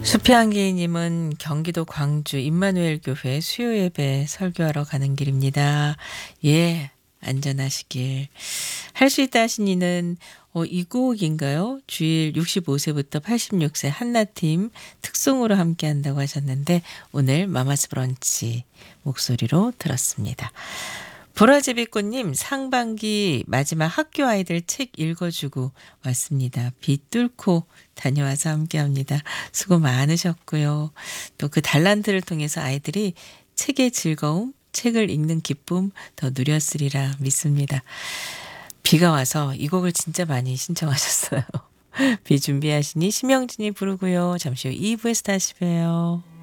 숲의 한기님은 경기도 광주 임마누엘 교회 수요 예배 설교하러 가는 길입니다. 예, 안전하시길. 할 수 있다 하신 이는 이곡인가요? 주일 65세부터 86세 한나팀 특송으로 함께 한다고 하셨는데 오늘 마마스 브런치 목소리로 들었습니다. 보라제비꽃님 상반기 마지막 학교 아이들 책 읽어주고 왔습니다. 비 뚫고 다녀와서 함께합니다. 수고 많으셨고요. 또 그 달란트를 통해서 아이들이 책의 즐거움, 책을 읽는 기쁨 더 누렸으리라 믿습니다. 비가 와서 이 곡을 진짜 많이 신청하셨어요. 비 준비하시니 심영진이 부르고요. 잠시 후 2부에서 다시 봬요.